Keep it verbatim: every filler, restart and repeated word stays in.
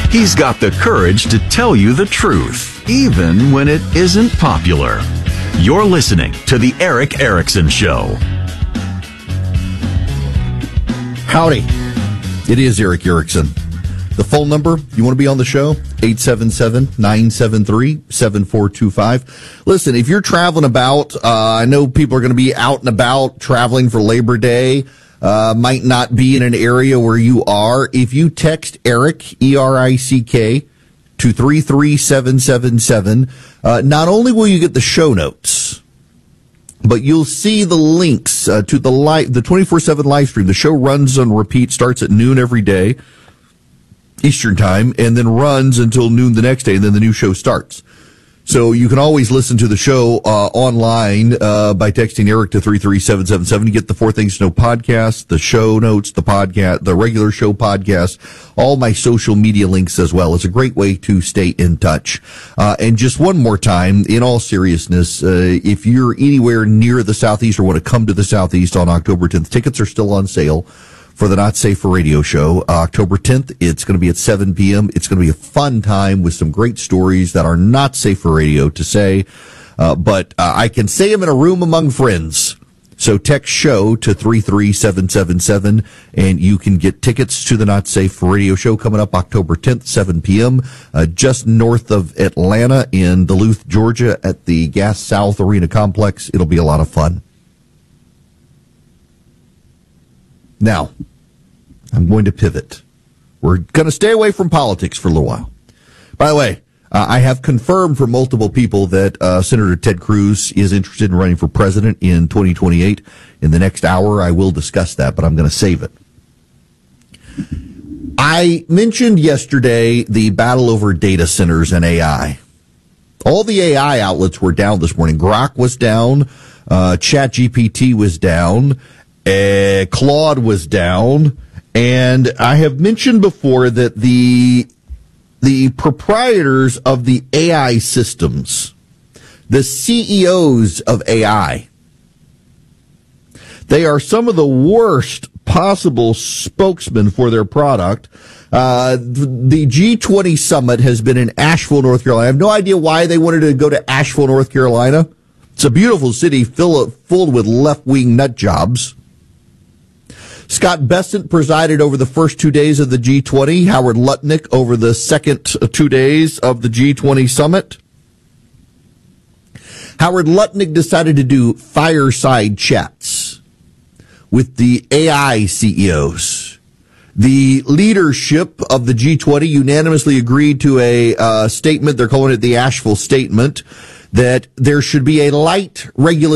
He's got the courage to tell you the truth, even when it isn't popular. You're listening to The Erick Erickson Show. Howdy. It is Erick Erickson. The phone number, you want to be on the show? eight seven seven, nine seven three, seven four two five. Listen, if you're traveling about, uh, I know people are going to be out and about traveling for Labor Day, uh, might not be in an area where you are. If you text Erick, E R I C K, to three three seven seven seven, uh, not only will you get the show notes, but you'll see the links uh, to the live, the twenty-four seven live stream. The show runs on repeat, starts at noon every day, Eastern time, and then runs until noon the next day, and then the new show starts. So you can always listen to the show uh, online uh, by texting Erick to three three seven seven seven. You get the Four Things to Know podcast, the show notes, the podcast, the regular show podcast, all my social media links as well. It's a great way to stay in touch. Uh, and just one more time, in all seriousness, uh, if you're anywhere near the Southeast or want to come to the Southeast on October tenth, tickets are still on sale for the Not Safe for Radio show, uh, October tenth. It's going to be at seven p.m. It's going to be a fun time with some great stories that are not safe for radio to say, uh, but uh, I can say them in a room among friends. So text show to three three seven seven seven, and you can get tickets to the Not Safe for Radio show coming up October tenth, seven p.m., uh, just north of Atlanta in Duluth, Georgia, at the Gas South Arena Complex. It'll be a lot of fun. Now, I'm going to pivot. We're going to stay away from politics for a little while. By the way, uh, I have confirmed from multiple people that uh, Senator Ted Cruz is interested in running for president in twenty twenty-eight. In the next hour, I will discuss that, but I'm going to save it. I mentioned yesterday the battle over data centers and A I. All the A I outlets were down this morning. Grok was down. Uh, ChatGPT was down. Uh, Claude was down, and I have mentioned before that the the proprietors of the A I systems, the C E Os of A I, they are some of the worst possible spokesmen for their product. Uh, the G twenty summit has been in Asheville, North Carolina. I have no idea why they wanted to go to Asheville, North Carolina. It's a beautiful city full, full with left-wing nut jobs. Scott Bessent presided over the first two days of the G twenty. Howard Lutnick over the second two days of the G twenty summit. Howard Lutnick decided to do fireside chats with the A I C E Os. The leadership of the G twenty unanimously agreed to a uh, statement. They're calling it the Asheville Statement, that there should be a light regulatory